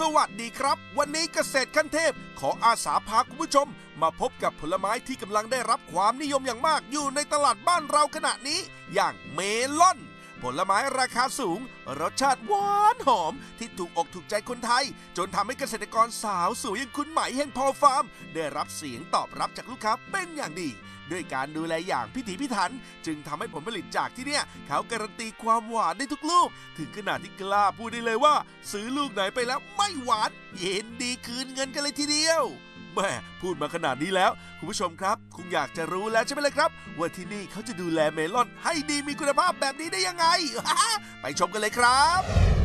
สวัสดีครับวันนี้เกษตรขั้นเทพขออาสาพาคุณผู้ชมมาพบกับผลไม้ที่กำลังได้รับความนิยมอย่างมากอยู่ในตลาดบ้านเราขณะนี้อย่างเมลอนผลไม้ราคาสูงรสชาติหวานหอมที่ถูกอกถูกใจคนไทยจนทำให้เกษตรกรสาวสวยอย่างคุณไหมแห่งพอฟาร์มได้รับเสียงตอบรับจากลูกค้าเป็นอย่างดีด้วยการดูแลอย่างพิถีพิถันจึงทำให้ผลผลิตจากที่เนี่ยเขาการันตีความหวานได้ทุกลูกถึงขนาดที่กล้าพูดได้เลยว่าซื้อลูกไหนไปแล้วไม่หวานเย็นดีคืนเงินกันเลยทีเดียวแม่พูดมาขนาดนี้แล้วคุณผู้ชมครับคงอยากจะรู้แล้วใช่ไหมล่ะครับว่าที่นี่เขาจะดูแลเมลอนให้ดีมีคุณภาพแบบนี้ได้ยังไง ไปชมกันเลยครับ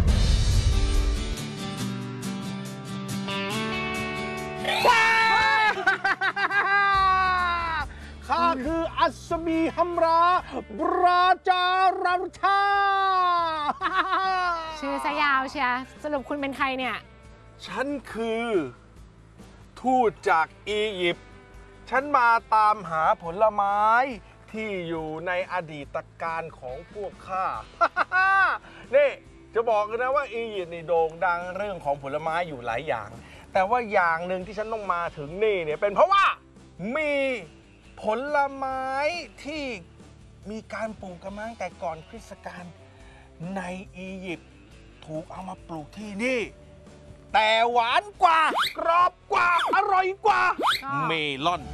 ข้าคืออัศมีฮัมราบราจารัมชาชื่อซะยาวเชียสรุปคุณเป็นใครเนี่ยฉันคือทูตจากอียิปต์ฉันมาตามหาผลไม้ที่อยู่ในอดีตการของพวกข้า นี่จะบอกกันนะว่าอียิปต์นี่โด่งดังเรื่องของผลไม้อยู่หลายอย่างแต่ว่าอย่างหนึ่งที่ฉันต้องมาถึงนี่เนี่ยเป็นเพราะว่ามีผลไม้ที่มีการปลูกกันมาตั้งแต่ก่อนคริสต์กาลในอียิปต์ถูกเอามาปลูกที่นี่แต่หวานกว่ากรอบกว่าอร่อยกว่าเมลอน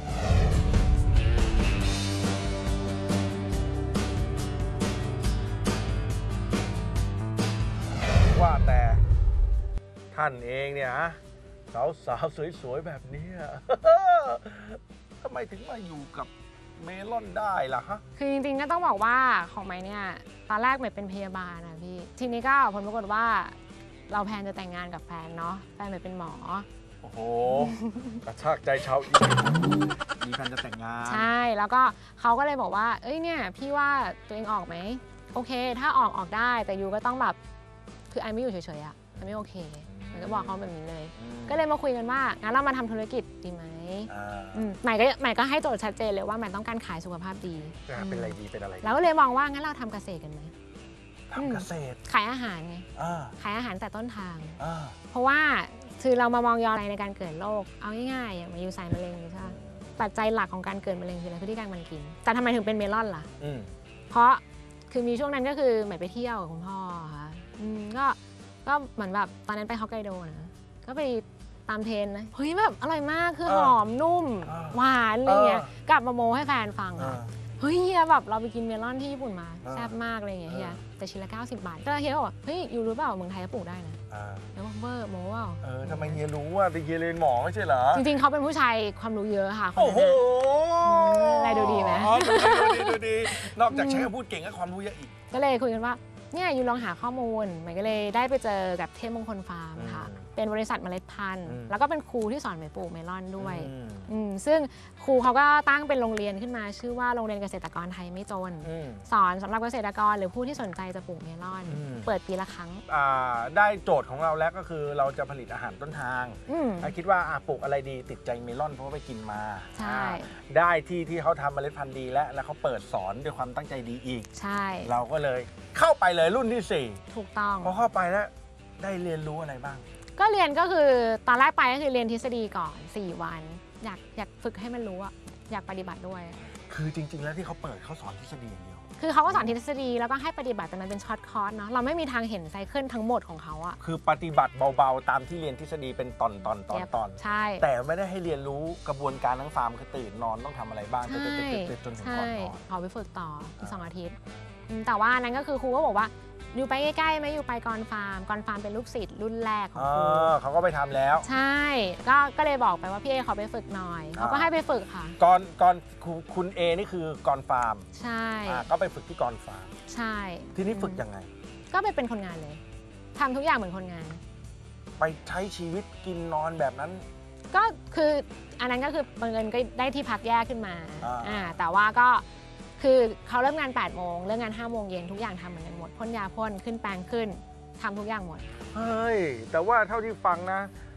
ว่าแต่ท่านเองเนี่ยฮะสาวๆสวยๆแบบนี้ ทำไมถึงมาอยู่กับเมลอนได้ล่ะฮะคือจริงๆก็ต้องบอกว่าของไม้เนี่ยตอนแรกใหม่เป็นพยาบาลนะพี่ทีนี้ก็ผลปรากฏว่าเราแพลนจะแต่งงานกับแฟนเนาะแฟนใหม่เป็นหมอโอ้โหกระชากใจชาวอีมีแฟนจะแต่งงานใช่แล้วก็เขาก็เลยบอกว่าเอ้ยเนี่ยพี่ว่าตัวเองออกไหมโอเคถ้าออกได้แต่ยูก็ต้องแบบคือไอไม่อยู่เฉยๆอะไอไม่โอเคมันก็บอกเขาแบบนี้เลยก็เลยมาคุยกันว่างั้นเรามาทำธุรกิจดีไหมใหม่ก็ให้โจทย์ชัดเจนเลยว่าใหม่ต้องการขายสุขภาพดีเป็นอะไรดีเป็นอะไรแล้วก็เลยมองว่างั้นเราทำเกษตรกันไหมทำเกษตรขายอาหารไงขายอาหารแต่ต้นทางเพราะว่าคือเรามามองย้อนอะไรในการเกิดโรคเอาง่ายๆอย่างมายูใส่มะเร็งใช่ไหมปัจจัยหลักของการเกิดมะเร็งคืออะไรคือที่การมันกินแต่ทำไมถึงเป็นเมลอนล่ะเพราะคือมีช่วงนั้นก็คือใหม่ไปเที่ยวกับคุณพ่อค่ะก็เหมือนแบบตอนนั้นไปฮอกไกโดนะก็ไปตามเทรนนะเฮ้ยแบบอร่อยมากคือหอมนุ่มหวานอะไรเงี้ยกลับมาโมให้แฟนฟังค่ะเฮ้ยเฮียแบบเราไปกินเมลอนที่ญี่ปุ่นมาแซ่บมากอะไรเงี้ยเฮียแต่ชิ้นละ90 บาทก็เฮียบอกเฮ้ยอยู่รู้เปล่าเมืองไทยก็ปลูกได้นะแล้วเบอร์โมว่าทำไมเฮียรู้ว่าเฮียเรียนหมอไม่ใช่เหรอจริงๆเขาเป็นผู้ชายความรู้เยอะค่ะโอ้โหอะไรดูดีไหมดูดีนอกจากใช้คำพูดเก่งก็ความรู้เยอะอีกก็เลยคุยกันว่าเนี่ยยูลองหาข้อมูลใหม่ก็เลยได้ไปเจอกับเทพมงคลฟาร์มค่ะเป็นบริษัทเมล็ดพันธุ์แล้วก็เป็นครูที่สอนใหม่ปลูกเมลอนด้วยซึ่งครูเขาก็ตั้งเป็นโรงเรียนขึ้นมาชื่อว่าโรงเรียนเกษตรกรไทยไม่จนสอนสำหรับเกษตรกรหรือผู้ที่สนใจจะปลูกเมลอนเปิดปีละครั้งได้โจทย์ของเราแล้วก็คือเราจะผลิตอาหารต้นทางคิดว่าปลูกอะไรดีติดใจเมลอนเพราะว่าไปกินมาใช่ได้ที่เขาทำเมล็ดพันธุ์ดีแล้วเขาเปิดสอนด้วยความตั้งใจดีอีกใช่เราก็เลยเข้าไปเลยรุ่นที่4 ถูกต้องพอเข้าไปแล้วได้เรียนรู้อะไรบ้างก็เรียนก็คือตอนแรกไปก็คือเรียนทฤษฎีก่อน4 วันอยากฝึกให้มันรู้อะอยากปฏิบัติด้วยคือจริงๆแล้วที่เขาเปิดเขาสอนทฤษฎีอย่างเดียวคือเขาก็สอนทฤษฎีแล้วก็ให้ปฏิบัติแต่มันเป็นช็อตคอร์สเนาะเราไม่มีทางเห็นไซเคิลทั้งหมดของเขาอะคือปฏิบัติเบาๆตามที่เรียนทฤษฎีเป็นตอนใช่แต่ไม่ได้ให้เรียนรู้กระบวนการทั้งฟาร์มคือตื่นนอนต้องทำอะไรบ้างจนถึงก่อนนอนเขาไปฝึกต่ออีก2 อาทิตย์แต่ว่านั้นก็คือครูก็บอกว่าอยู่ไปใกล้ๆไหมอยู่ไปกรฟาร์มเป็นลูกศิษย์รุ่นแรกของครูเขาก็ไปทำแล้วใช่ก็เลยบอกไปว่าพี่เอขอไปฝึกหน่อยเขาก็ให้ไปฝึกค่ะก่อนคุณเอนี่คือกรฟาร์มใช่ก็ไปฝึกที่กรฟาร์มใช่ทีนี้ฝึกยังไงก็ไปเป็นคนงานเลยทำทุกอย่างเหมือนคนงานไปใช้ชีวิตกินนอนแบบนั้นก็คืออันนั้นก็คือบังเอิญก็ได้ที่พักแยกขึ้นมาแต่ว่าก็คือเขาเริ่มงาน8 โมงเลิกงาน5 โมงเย็นทุกอย่างทำเหมือนกันหมดพ่นยาพ่นขึ้นแปรงขึ้นทำทุกอย่างหมดเฮ้ยแต่ว่าเท่าที่ฟังนะ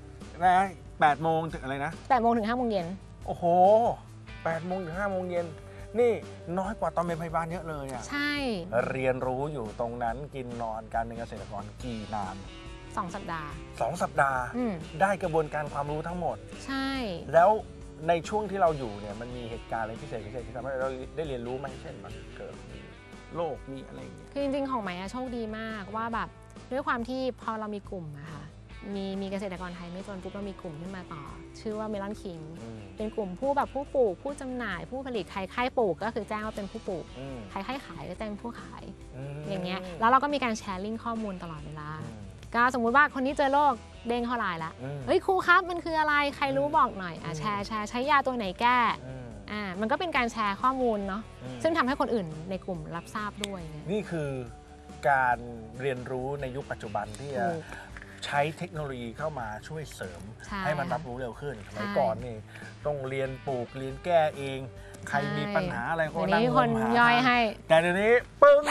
8 โมงถึงอะไรนะ 8 โมงถึง5 โมงเย็นโอ้โห8 โมงถึง5 โมงเย็นนี่น้อยกว่าตอนเป็นพยาบาลเยอะเลยอ่ะใช่เรียนรู้อยู่ตรงนั้นกินนอนการเป็นเกษตรกรกี่นาน 2 สัปดาห์ 2 สัปดาห์ได้กระบวนการความรู้ทั้งหมดใช่แล้วในช่วงที่เราอยู่เนี่ยมันมีเหตุการณ์อะไรพิเศษที่ทำให้เราได้เรียนรู้ไหมเช่นมันเกิดมีโรคมีอะไรอย่างเงี้ยคือจริงๆของไหมโชคดีมากว่าแบบด้วยความที่พอเรามีกลุ่มอะค่ะมีเกษตรกรไทยไม่จนปุ๊บเรามีกลุ่มขึ้นมาต่อชื่อว่าเมลอนคิงเป็นกลุ่มผู้ปลูกผู้จำหน่ายผู้ผลิตใครใครปลูกก็คือแจ้งว่าเป็นผู้ปลูกใครขายก็แจ้งผู้ขายอย่างเงี้ยแล้วเราก็มีการแชร์ลิงก์ข้อมูลตลอดเวลาก็สมมุติว่าคนนี้เจอโรคเด้งเข้าไลน์ละเฮ้ยครูครับมันคืออะไรใครรู้บอกหน่อยแชร์ใช้ยาตัวไหนแก้มันก็เป็นการแชร์ข้อมูลเนาะซึ่งทำให้คนอื่นในกลุ่มรับทราบด้วยนี่คือการเรียนรู้ในยุคปัจจุบันที่ใช้เทคโนโลยีเข้ามาช่วยเสริมให้มันรับรู้เร็วขึ้นสมัยก่อนนี่ต้องเรียนปลูกเรียนแก้เองใครมีปัญหาอะไรก็นั่งงมหาแต่เดี๋ยวนี้ปึ้ง